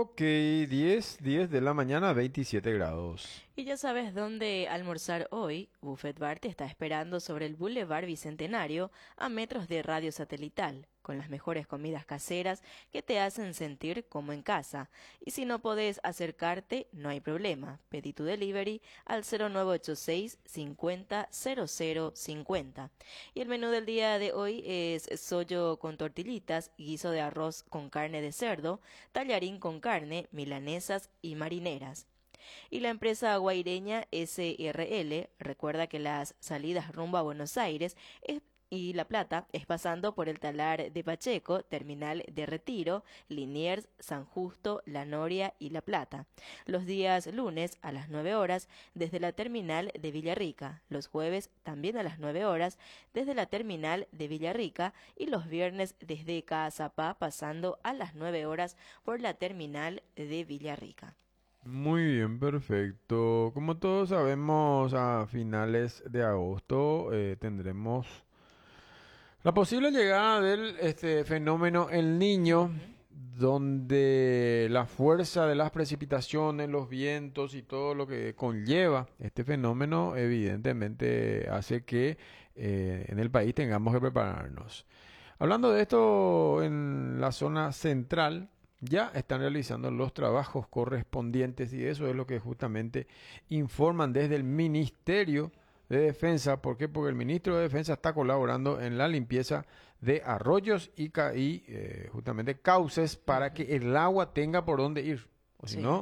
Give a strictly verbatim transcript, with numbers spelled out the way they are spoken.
Ok, diez, diez de la mañana, veintisiete grados. Y ya sabes dónde almorzar hoy. Buffet Bar te está esperando sobre el Boulevard Bicentenario, a metros de Radio Satelital, con las mejores comidas caseras que te hacen sentir como en casa. Y si no podés acercarte, no hay problema. Pedí tu delivery al cero nueve ocho seis cincuenta cero cero cincuenta. Y el menú del día de hoy es sollo con tortillitas, guiso de arroz con carne de cerdo, tallarín con carne, milanesas y marineras. Y la empresa guaireña S R L recuerda que las salidas rumbo a Buenos Aires es- y La Plata es pasando por el Talar de Pacheco, Terminal de Retiro, Liniers, San Justo, La Noria y La Plata. Los días lunes a las nueve horas desde la Terminal de Villarrica, los jueves también a las nueve horas desde la Terminal de Villarrica y los viernes desde Caazapá pasando a las nueve horas por la Terminal de Villarrica. Muy bien, perfecto. Como todos sabemos, a finales de agosto eh, tendremos la posible llegada del este fenómeno El Niño, Ujú. donde la fuerza de las precipitaciones, los vientos y todo lo que conlleva este fenómeno, evidentemente hace que eh, en el país tengamos que prepararnos. Hablando de esto, en la zona central ya están realizando los trabajos correspondientes y eso es lo que justamente informan desde el Ministerio de Defensa. ¿Por qué? Porque el ministro de Defensa está colaborando en la limpieza de arroyos y, ca- y, eh, justamente cauces para Ujú. que el agua tenga por dónde ir. O si no, Sí.